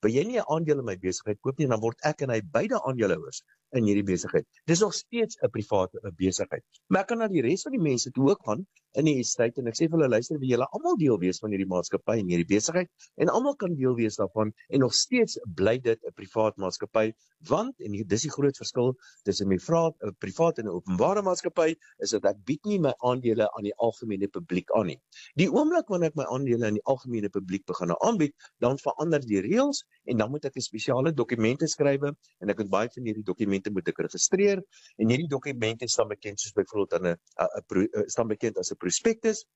wil jy nie 'n aandeel in my besigheid koop nie, dan word ek en hy beide aandeelhouers in hierdie besigheid. Dis nog steeds 'n private besigheid. Maar ek kan na die res van die mense toe ook gaan in die estate en ek sê vir hulle, luister, wie julle almal deel wees van hierdie maatskappy en hierdie besigheid en almal kan deel wees daarvan en nog steeds bly dit 'n privaat maatskappy, want, en dis die groot verskil tussen 'n privaat en 'n openbare maatskappy, is dat ek bied nie my aandele aan die algemene publiek aan nie. Die oomblik wanneer ek my aandele aan die algemene publiek begin aanbied, dan verander die reëls en dan moet ek 'n spesiale dokumente skrywe en ek het baie van hierdie dokumente moet ek registreer en hierdie dokumente staan bekend soos byvoorbeeld staan bekend as 'n prospektus.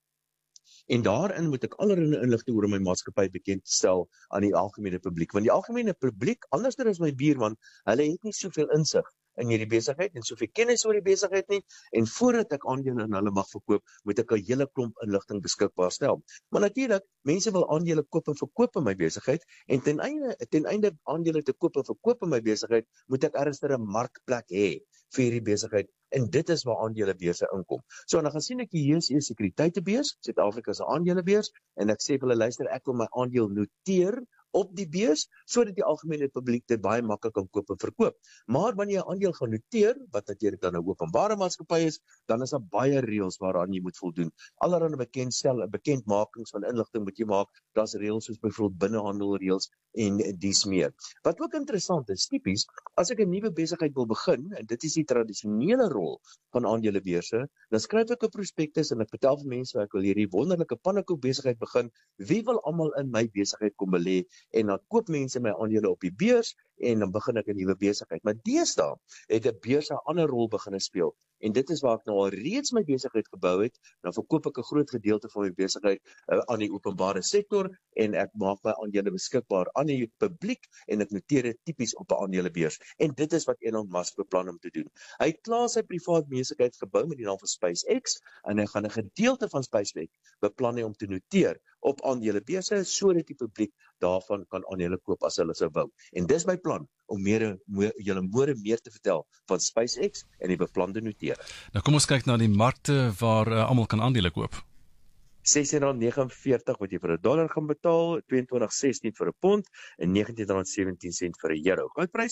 En daarin moet ek allerlei inligting oor my maatskappy bekend stel aan die algemene publiek. Want die algemene publiek, anders as my buurman, hulle het nie soveel insig in hierdie besigheid en soveel kennis oor die besigheid nie. En voordat ek aandele in hulle mag verkoop, moet ek 'n hele klomp inligting beskikbaar stel. Maar natuurlik, mense wil aandele koop en verkoop in my besigheid en ten einde aandele te koop en verkoop in my besigheid, moet ek ergens 'n markplek hê vir hierdie besigheid. En dit is waar aandelebeurse inkom. So dan gaan sien ek die JSE sekuriteitebeurs, Suid-Afrika se aandelebeurs, en ek sê vir hulle, luister, ek wil my aandeel noteer op die beurs, sodat die algemene publiek dit baie maklik kan koop en verkoop. Maar wanneer jy 'n aandeel gaan noteer, wat natuurlik dan 'n openbare maatskappy is, dan is daar baie reëls waaraan jy moet voldoen. Allerhande bekendmakings van inligting moet jy maak. Daar's reëls soos byvoorbeeld binnehandelreëls en dies meer. Wat ook interessant is, tipies, as ek 'n nuwe besigheid wil begin, en dit is die tradisionele rol van aandelebeurse, dan skryf ek 'n prospektus en ek vertel vir mense ek wil hierdie wonderlike pannekoek besigheid begin. Wie wil almal in my besigheid kom belê? En dan koop mense my aandele op die beurs en dan begin ek 'n nuwe besigheid. Maar deesdae het 'n beurs 'n ander rol begin speel. En dit is waar ek nou al reeds my besigheid gebou het. Dan verkoop ek 'n groot gedeelte van my besigheid aan die openbare sektor en ek maak my aandele beskikbaar aan die publiek en ek noteer dit tipies op 'n aandelebeurs. En dit is wat Elon Musk beplan om te doen. Hy het klaar sy privaat besigheid gebou met die naam van SpaceX en hy gaan 'n gedeelte van SpaceX beplan om te noteer op aandelebeurse sodat die publiek daarvan kan aandele koop as hulle sou wou. En dis my plan om julle meer te vertel van SpaceX en die beplande notering. Nou kom ons kyk na die markte waar almal kan aandele koop. R16.49 wat jy vir $1 gaan betaal, R22.16 vir 'n pond en R19.17 vir 'n euro. Goudprys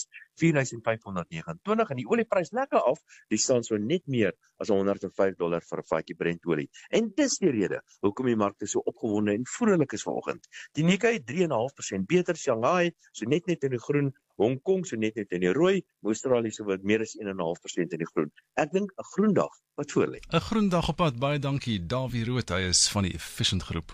$4,529 en die olieprys lekker af, die staan so net meer as $105 vir 'n vatjie Brent-olie. En dis die rede hoekom die markte so opgewonde en vrolik is vanoggend. Die Nikkei 3,5% beter, Shanghai so net in die groen, Hong Kong so net in die rooi, Australië so wat meer as 1,5% in die groen. Ek dink 'n groen dag wat voorlê. 'n Groen dag op pad, baie dankie Davie Rood, hy is van die Efficient Groep.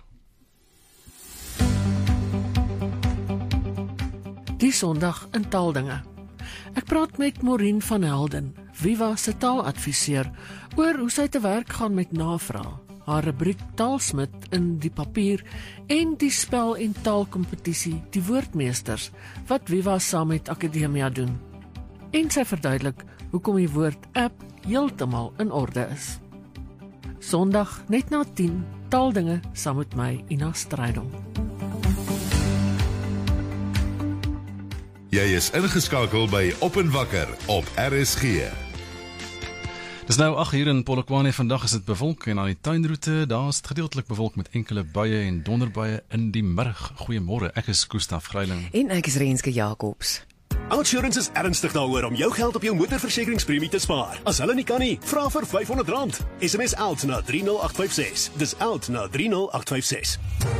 Die Sondag in Taaldinge. Ek praat met Maureen van Helden, Viva se taaladviseur, oor hoe sy te werk gaan met navraag, haar rubriek Taalsmid in die papier en die spel- en taalkompetisie Die Woordmeesters, wat Viva saam met Akademia doen. En sy verduidelik hoekom die woord app heeltemal in orde is. Sondag net na 10, Taaldinge saam met my, Ina Strydom. Jy is ingeskakel by Op en Wakker op RSG. Dis nou 8 uur in Polokwane. Vandag is dit bewolk en aan die tuinroete, daar is dit gedeeltelik bewolk met enkele buie en donderbuie in die middag. Goeiemôre, ek is Gustaf Greiling. En ek is Renske Jacobs. Outsurance is ernstig daaroor om jou geld op jou motorversekeringspremie te spaar. As hulle nie kan nie, vra vir R500. SMS OUT na 30856. Dis OUT na 30856.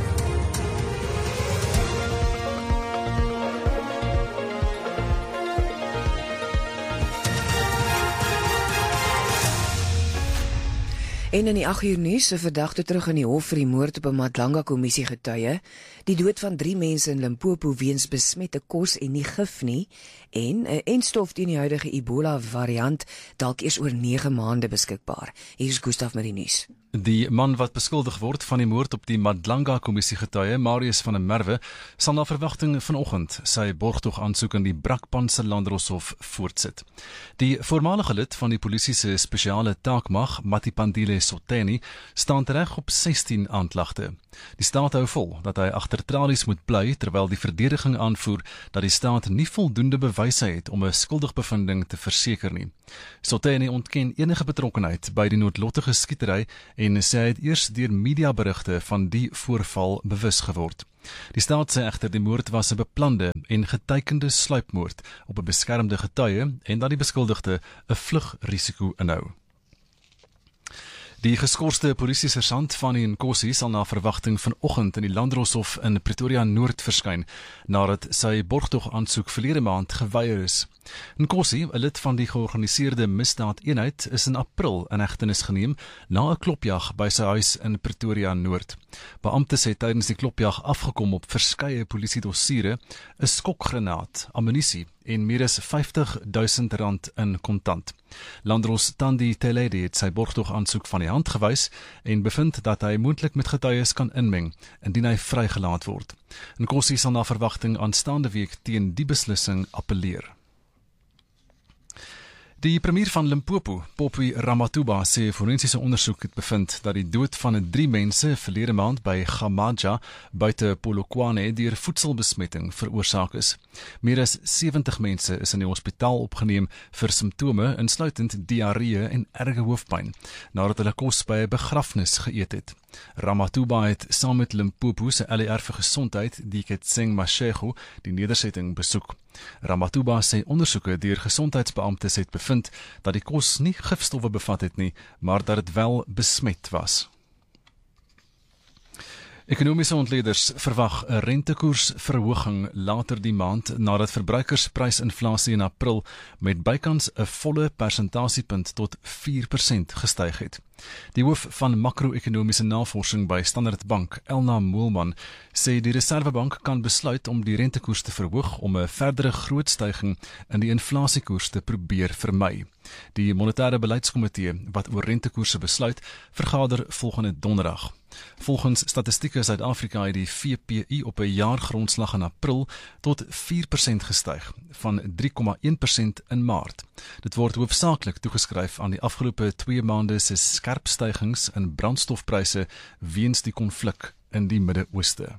En in die 8 uur nuus, 'n verdagte terug in die hof vir die moord op 'n Madlanga-kommissie getuie, die dood van 3 mense in Limpopo weens besmette kos en nie gif nie, en 'n enstof teen die huidige Ebola-variant dalk eers oor 9 maande beskikbaar. Hier is Gustaf met die nuus. Die man wat beskuldig word van die moord op die Madlanga-kommissie getuie, Marius van der Merwe, sal na verwagting vanoggend sy borgtog aansoek in die Brakpanse Landdroshof voortsit. Die voormalige lid van die polisie se spesiale taakmag, Matipandile Soteni, staan reg op 16 aanklagte. Die staat hou vol dat hy agter tralies moet bly, terwyl die verdediging aanvoer dat die staat nie voldoende bewyse het om 'n skuldigbevinding te verseker nie. Soteni ontken enige betrokkenheid by die noodlottige skietery en sê hy het eers deur mediaberigte van die voorval bewus geword. Die staat sê egter die moord was 'n beplande en geteikende sluipmoord op 'n beskermde getuie en dat die beskuldigde 'n vlugrisiko inhou. Die geskorste polisiesersant Fanny Nkosi sal na verwagting vanoggend in die Landdroshof in Pretoria Noord verskyn, nadat sy borgtogaansoek verlede maand geweier is. Nkosi, 'n lid van die georganiseerde misdaadeenheid, is in April in hegtenis geneem na 'n klopjag by sy huis in Pretoria Noord. Beamptes het tydens die klopjag afgekom op verskeie polisiedossiere, 'n skokgranaat, ammunisie en meer as R50.000 in kontant. Landros Tandi Teledi het sy borgtogaansoek van die hand gewys en bevind dat hy moontlik met getuies kan inmeng indien hy vrygelaat word. Nkosi sal na verwagting aanstaande week teen die beslissing appeleer. Die premier van Limpopo, Poppy Ramathuba, sê forensiese ondersoek het bevind dat die dood van 3 mense verlede maand by Gamaja buite Polokwane deur voedselbesmetting veroorsaak is. Meer as 70 mense is in die hospitaal opgeneem vir simptome insluitend diarree en erge hoofpyn, nadat hulle kos by 'n begrafnis geëet het. Ramathuba het saam met Limpopo se LER vir gesondheid, Diketseng Mashego, die nedersetting besoek. Ramathuba sê ondersoeke deur gesondheidsbeamptes het bevind dat die kos nie gifstowwe bevat het nie, maar dat dit wel besmet was. Ekonomiese ontleeders verwag 'n rentekoersverhoging later die maand nadat verbruikersprysinflasie in April met bykans 'n volle persentasiepunt tot 4% gestyg het. Die hoof van makro-ekonomiese navorsing by Standard Bank, Elna Moelman, sê die Reservebank kan besluit om die rentekoers te verhoog om 'n verdere groot styging in die inflasiekoers te probeer vermy. Die monetêre beleidskomitee wat oor rentekoerse besluit, vergader volgende donderdag. Volgens statistieke Suid-Afrika het die VPI op 'n jaargrondslag in April tot 4% gestyg, van 3,1% in Maart. Dit word hoofsaaklik toegeskryf aan die afgelope 2 maande se skerp stygings in brandstofpryse weens die konflik in die Midde-Ooste.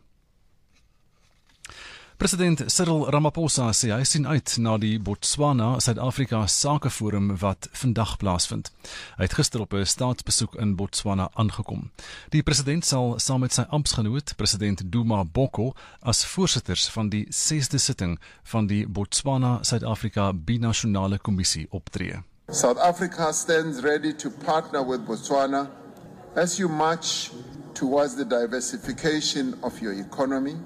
President Cyril Ramaphosa sê hy sien uit na die Botswana-Suid-Afrika Sakeforum wat vandag plaasvind. Hy het gister op 'n staatsbesoek in Botswana aangekom. Die president sal saam met sy amptsgenoot, president Duma Boko, as voorsitters van die 6de sitting van die Botswana-Suid-Afrika Binasionale Kommissie optree. South Africa stands ready to partner with Botswana as you march towards the diversification of your economy.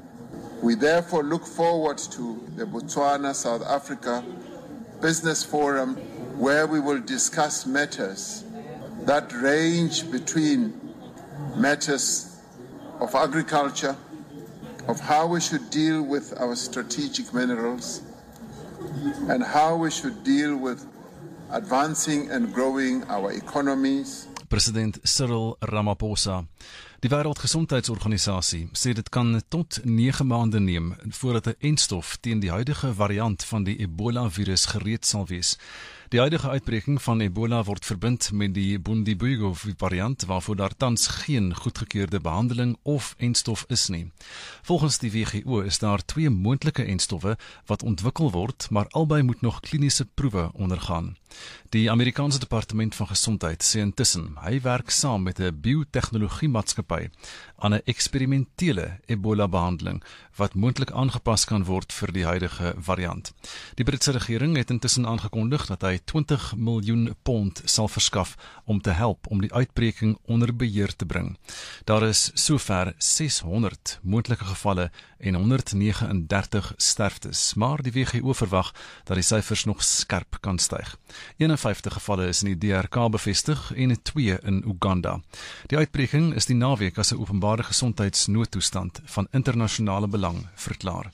We therefore look forward to the Botswana-South Africa Business Forum, where we will discuss matters that range between matters of agriculture, of how we should deal with our strategic minerals, and how we should deal with advancing and growing our economies. President Cyril Ramaphosa. Die Wêreldgesondheidsorganisasie sê dit kan tot 9 maande neem voordat 'n enstof teen die huidige variant van die Ebola-virus gereed sal wees. Die huidige uitbreking van Ebola word verbind met die Bundibugyo-variant waarvoor daar tans geen goedgekeurde behandeling of enstof is nie. Volgens die WHO is daar 2 moontlike enstowwe wat ontwikkel word, maar albei moet nog kliniese proewe ondergaan. Die Amerikaanse Departement van Gesondheid sê intussen hy werk saam met 'n biotechnologiemaatskappy aan 'n eksperimentele Ebola-behandeling wat moontlik aangepas kan word vir die huidige variant. Die Britse regering het intussen aangekondig dat hy 20 miljoen pond sal verskaf om te help om die uitbreking onder beheer te bring. Daar is sover 600 moontlike gevalle en 139 sterftes, maar die WHO verwag dat die syfers nog skerp kan styg. 51 gevalle is in die DRK bevestig en 2 in Uganda. Die uitbreking is die naweek as 'n openbare gesondheidsnoodtoestand van internasionale belang verklaar.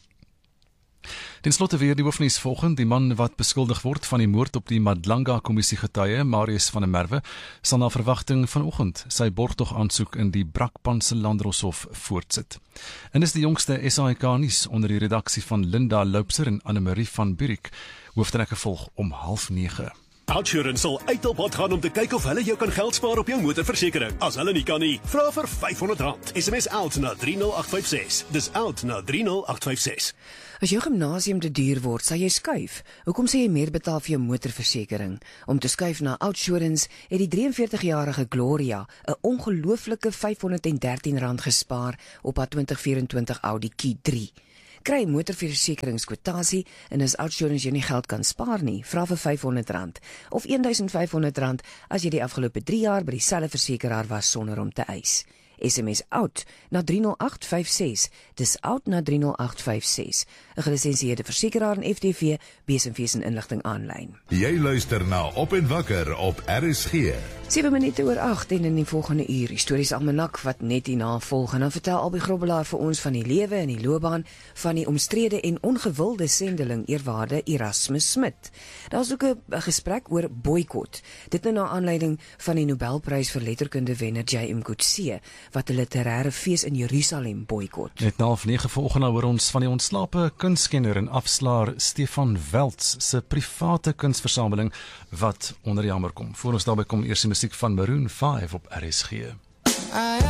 Ten slotte weer die hoofnuus volgende. Die man wat beskuldig word van die moord op die Madlanga-kommissie getuie, Marius van der Merwe, sal na verwagting vanoggend sy borgtogaansoek in die Brakpanse Landdroshof voortsit. En is die jongste SAIK nuus onder die redaksie van Linda Loubser en Annemarie van Burik. Hoofdtrekke volg om 8:30. Outsurance sal uit op pad gaan om te kyk of hulle jou kan geld spaar op jou motorversekering. As hulle nie kan nie, vra vir R500. SMS OUT na 30856. Dis OUT na 30856. As jou gimnasium te duur word, sal jy skuif. Hoekom sê jy meer betaal vir jou motorversekering? Om te skuif na Outsurance het die 43-jarige Gloria 'n ongelooflike R513 gespaar op haar 2024 Audi Q3. Kry motorversekeringskwotasie en as Outsurance jou nie geld kan spaar nie, vra vir R500 of R1,500 as jy die afgelope 3 jaar by dieselfde versekeraar was sonder om te eis. SMS OUT na 30856. Dis OUT na 30856. 'n gelisensieerde versekeraar en FTV, besenfees en inligting aanlyn. Jy luister na Op en Wakker op RSG. 7 minute oor 8 en in die volgende uur historiese almanak wat net hierna volg. En dan vertel Albie Grobbelaar vir ons van die lewe en die loopbaan van die omstrede en ongewilde sendeling eerwaarde Erasmus Smit. Daar's ook 'n gesprek oor boikot. Dit nou na aanleiding van die Nobelprys vir letterkunde wenner J.M. Coetzee wat 'n literêre fees in Jerusalem boikot. Net na 9 volgende hoor ons van die ontslape kunskenner en afslaer Stefan Welts se private kunsversameling wat onder die hamer kom. Voor ons daarby kom eers die musiek van Maroon 5 op RSG.